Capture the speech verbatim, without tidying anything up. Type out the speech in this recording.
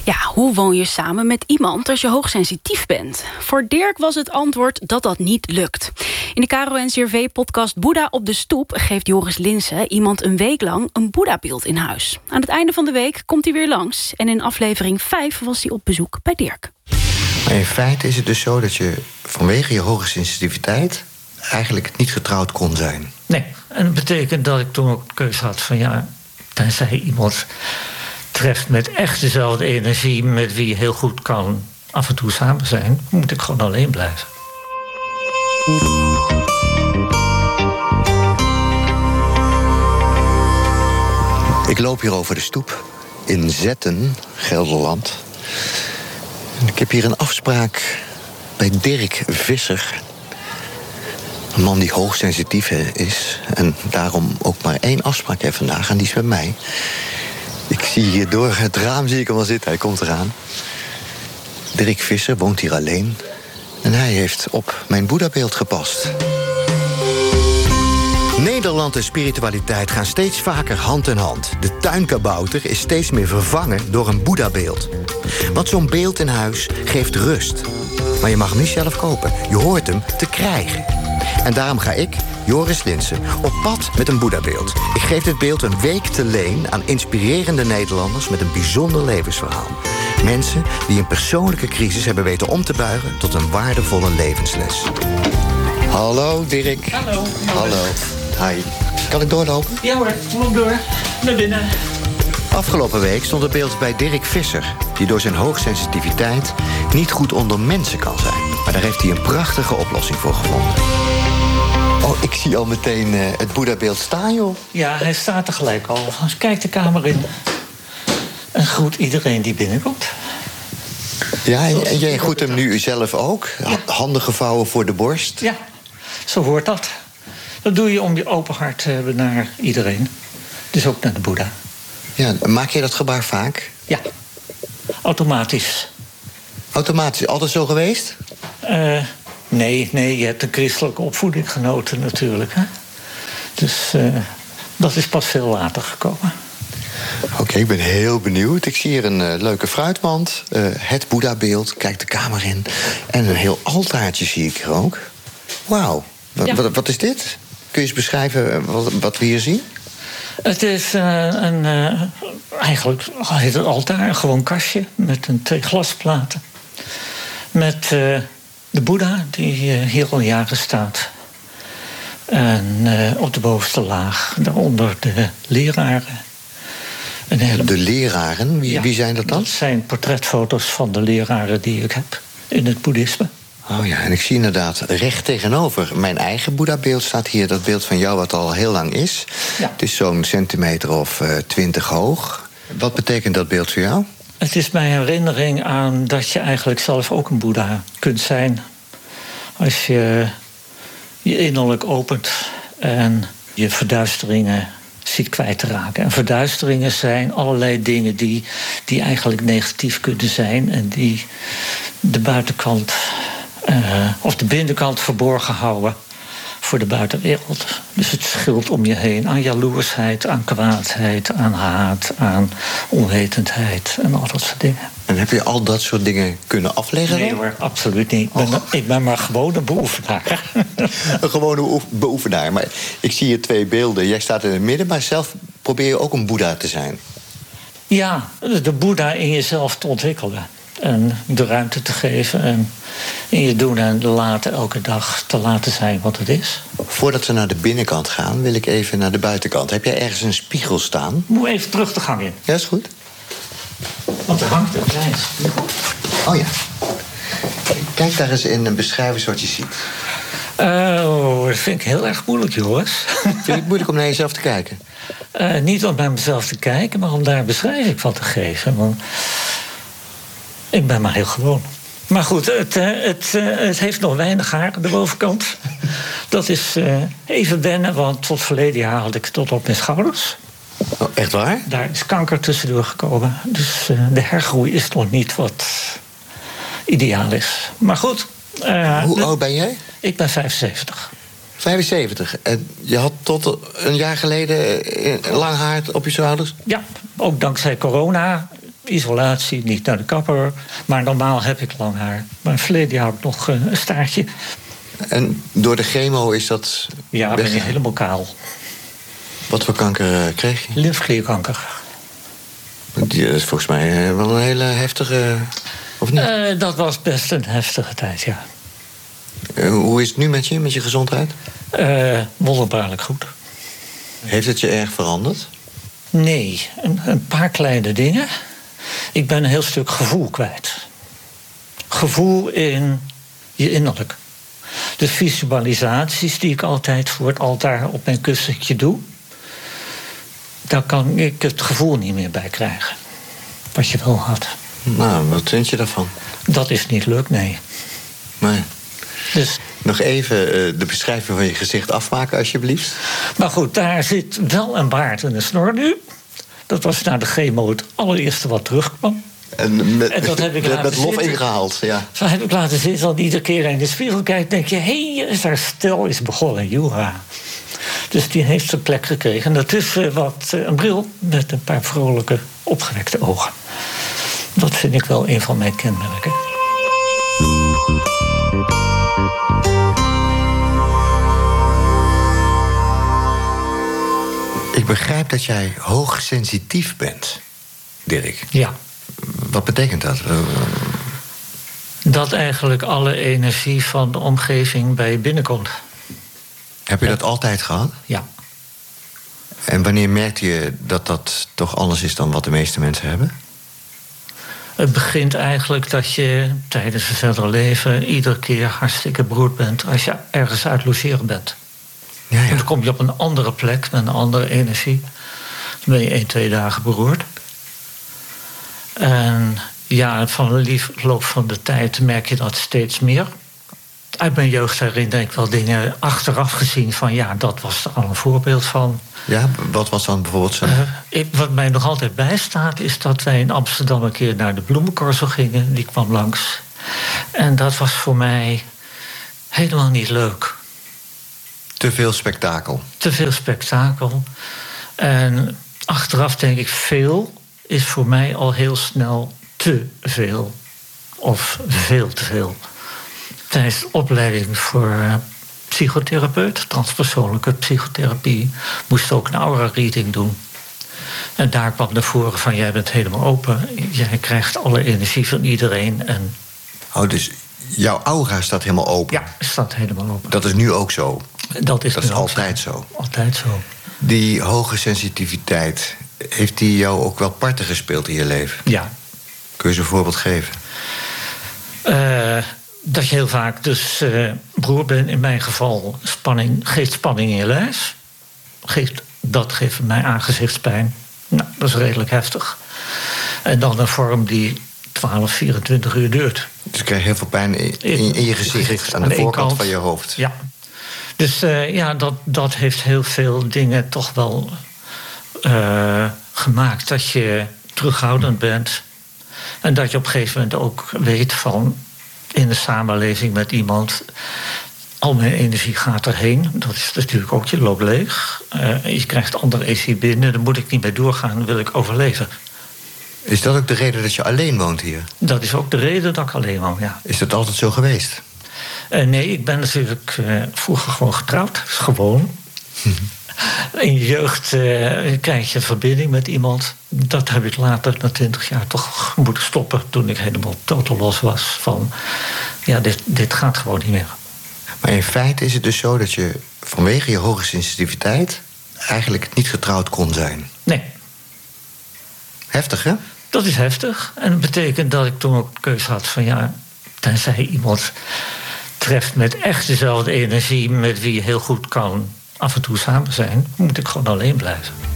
Ja, hoe woon je samen met iemand als je hoogsensitief bent? Voor Dirk was het antwoord dat dat niet lukt. In de K R O N C R V-podcast Boeddha op de stoep geeft Joris Linssen iemand een week lang een Boeddha-beeld in huis. Aan het einde van de week komt hij weer langs en in aflevering vijf was hij op bezoek bij Dirk. Maar in feite is het dus zo dat je vanwege je hoge sensitiviteit eigenlijk niet getrouwd kon zijn. Nee, en dat betekent dat ik toen ook de keuze had van ja, tenzij iemand treft met echt dezelfde energie met wie je heel goed kan af en toe samen zijn, moet ik gewoon alleen blijven. Ik loop hier over de stoep in Zetten, Gelderland. En ik heb hier een afspraak bij Dirk Visser. Een man die hoogsensitief is en daarom ook maar één afspraak heeft vandaag en die is bij mij. Ik zie hier door het raam, zie ik hem al zitten, hij komt eraan. Dirk Visser woont hier alleen en hij heeft op mijn Boeddha-beeld gepast. Nederland en spiritualiteit gaan steeds vaker hand in hand. De tuinkabouter is steeds meer vervangen door een Boeddha-beeld. Want zo'n beeld in huis geeft rust. Maar je mag hem niet zelf kopen. Je hoort hem te krijgen. En daarom ga ik, Joris Linssen, op pad met een Boeddha-beeld. Ik geef dit beeld een week te leen aan inspirerende Nederlanders met een bijzonder levensverhaal. Mensen die een persoonlijke crisis hebben weten om te buigen tot een waardevolle levensles. Hallo Dirk. Hallo. Hallo. Hi. Kan ik doorlopen? Ja hoor, loop door. Naar binnen. Afgelopen week stond het beeld bij Dirk Visser, die door zijn hoogsensitiviteit niet goed onder mensen kan zijn. Maar daar heeft hij een prachtige oplossing voor gevonden. Oh, ik zie al meteen uh, het Boeddha-beeld staan, joh. Ja, hij staat er gelijk al. Dus kijk de kamer in. En groet iedereen die binnenkomt. Ja, en, en jij groet hem nu zelf ook? Ja. Handen gevouwen voor de borst? Ja, zo hoort dat. Dat doe je om je open hart te hebben naar iedereen. Dus ook naar de Boeddha. Ja, maak je dat gebaar vaak? Ja, automatisch. Automatisch, altijd zo geweest? Uh, nee, nee, je hebt een christelijke opvoeding genoten natuurlijk. Hè? Dus uh, dat is pas veel later gekomen. Oké, okay, ik ben heel benieuwd. Ik zie hier een uh, leuke fruitmand, uh, het Boeddha-beeld, kijk de kamer in. En een heel altaartje zie ik hier ook. Wauw, w- ja. wat, wat is dit? Kun je eens beschrijven wat, wat we hier zien? Het is uh, een, uh, eigenlijk heet het altaar, een gewoon kastje met een twee glasplaten. Met uh, de Boeddha, die uh, hier al jaren staat. En uh, op de bovenste laag, daaronder de leraren. Een hele... De leraren? Wie, ja, wie zijn dat dan? Dat zijn portretfoto's van de leraren die ik heb in het boeddhisme. Oh ja, en ik zie inderdaad recht tegenover mijn eigen Boeddha-beeld staat hier. Dat beeld van jou wat al heel lang is. Ja. Het is zo'n centimeter of uh, twintig hoog. Wat betekent dat beeld voor jou? Het is mijn herinnering aan dat je eigenlijk zelf ook een Boeddha kunt zijn. Als je je innerlijk opent en je verduisteringen ziet kwijt te raken. En verduisteringen zijn allerlei dingen die, die eigenlijk negatief kunnen zijn en die de buitenkant uh, of de binnenkant verborgen houden voor de buitenwereld. Dus het scheelt om je heen aan jaloersheid, aan kwaadheid, aan haat, aan onwetendheid en al dat soort dingen. En heb je al dat soort dingen kunnen afleggen? Nee hoor, absoluut niet. Ik ben, ik ben maar gewoon een beoefenaar. Een gewone beoefenaar. Maar ik zie hier twee beelden. Jij staat in het midden, maar zelf probeer je ook een Boeddha te zijn. Ja, de Boeddha in jezelf te ontwikkelen. En de ruimte te geven en in je doen en laten elke dag te laten zijn wat het is. Voordat we naar de binnenkant gaan, wil ik even naar de buitenkant. Heb jij ergens een spiegel staan? Moet even terug de gang in. Ja, is goed. Want er hangt een klein spiegel. Oh ja. Kijk daar eens in en beschrijf eens wat je ziet. Oh, dat vind ik heel erg moeilijk, jongens. Vind je het moeilijk om naar jezelf te kijken? Uh, niet om naar mezelf te kijken, maar om daar een beschrijving van te geven. Want ik ben maar heel gewoon. Maar goed, het, het, het heeft nog weinig haar aan de bovenkant. Dat is uh, even wennen, want tot verleden jaar had ik het tot op mijn schouders. Oh, echt waar? Daar is kanker tussendoor gekomen. Dus uh, de hergroei is nog niet wat ideaal is. Maar goed. Uh, Hoe oud ben jij? Ik ben vijfenzeventig. vijfenzeventig. En je had tot een jaar geleden lang haar op je schouders? Ja, ook dankzij corona isolatie, niet naar de kapper. Maar normaal heb ik lang haar. Maar verleden jaar heb ik nog een staartje. En door de chemo is dat... Ja, ben je helemaal kaal. Wat voor kanker kreeg je? Lymfeklierkanker. Die is volgens mij wel een hele heftige... Of niet? Uh, dat was best een heftige tijd, ja. Uh, hoe is het nu met je, met je gezondheid? Uh, wonderbaarlijk goed. Heeft het je erg veranderd? Nee, een, een paar kleine dingen. Ik ben een heel stuk gevoel kwijt. Gevoel in je innerlijk. De visualisaties die ik altijd voor het altaar op mijn kussentje doe... daar kan ik het gevoel niet meer bij krijgen. Wat je wel had. Nou, wat vind je daarvan? Dat is niet leuk, nee. Nee. Dus... Nog even uh, de beschrijving van je gezicht afmaken, alsjeblieft. Maar goed, daar zit wel een baard en een snor nu. Dat was na de chemo het allereerste wat terugkwam. En met, en dat heb ik met, met lof zitten. ingehaald, ja. Zo heb ik laten zitten, al iedere keer in de spiegel kijkt... denk je, hé, hey, is daar stel is begonnen, joeha. Dus die heeft zijn plek gekregen. En daartussen wat uh, een bril met een paar vrolijke, opgewekte ogen. Dat vind ik wel een van mijn kenmerken. Ik begrijp dat jij hoogsensitief bent, Dirk. Ja. Wat betekent dat? Dat eigenlijk alle energie van de omgeving bij je binnenkomt. Heb je ja. dat altijd gehad? Ja. En wanneer merkte je dat dat toch anders is dan wat de meeste mensen hebben? Het begint eigenlijk dat je tijdens het verdere leven... iedere keer hartstikke beroerd bent als je ergens uit logeren bent. Ja, ja. Dan kom je op een andere plek met een andere energie. Dan ben je één, twee dagen beroerd. En ja, van de loop van de tijd merk je dat steeds meer. Uit mijn jeugd herinner ik wel dingen achteraf gezien van... ja, dat was er al een voorbeeld van. Ja, wat was dan bijvoorbeeld zo? Uh, ik, wat mij nog altijd bijstaat is dat wij in Amsterdam een keer naar de bloemencorso gingen. Die kwam langs. En dat was voor mij helemaal niet leuk. Te veel spektakel. Te veel spektakel. En achteraf denk ik, veel is voor mij al heel snel te veel. Of veel te veel. Tijdens de opleiding voor psychotherapeut, transpersoonlijke psychotherapie, moest ook een aura-reading doen. En daar kwam naar voren van, jij bent helemaal open. Jij krijgt alle energie van iedereen. En oh, dus jouw aura staat helemaal open? Ja, staat helemaal open. Dat is nu ook zo? Dat is, dat is altijd zo. zo? Altijd zo. Die hoge sensitiviteit, heeft die jou ook wel parten gespeeld in je leven? Ja. Kun je ze een voorbeeld geven? Uh, dat je heel vaak dus uh, broer bent, in mijn geval, spanning, geeft spanning in je lijf. Geeft, dat geeft mij aangezichtspijn. Nou, dat is redelijk heftig. En dan een vorm die twaalf, vierentwintig uur duurt. Dus je krijgt heel veel pijn in, in, in je gezicht, gezicht, aan de, de voorkant kant. Van je hoofd. Ja. Dus uh, ja, dat, dat heeft heel veel dingen toch wel uh, gemaakt. Dat je terughoudend bent. En dat je op een gegeven moment ook weet van... in de samenleving met iemand... al mijn energie gaat erheen. Dat is natuurlijk ook, je loopt leeg. Uh, je krijgt andere energie binnen. Daar moet ik niet mee doorgaan, dan wil ik overleven. Is dat ook de reden dat je alleen woont hier? Dat is ook de reden dat ik alleen woon, ja. Is dat altijd zo geweest? Uh, nee, ik ben natuurlijk uh, vroeger gewoon getrouwd. Gewoon. In je jeugd uh, krijg je een verbinding met iemand. Dat heb ik later, na twintig jaar, toch moeten stoppen. Toen ik helemaal totaal los was van... ja, dit, dit gaat gewoon niet meer. Maar in feite is het dus zo dat je vanwege je hoge sensitiviteit... eigenlijk niet getrouwd kon zijn. Nee. Heftig, hè? Dat is heftig. En dat betekent dat ik toen ook de keuze had van... ja, tenzij iemand treft met echt dezelfde energie... met wie je heel goed kan af en toe samen zijn... moet ik gewoon alleen blijven.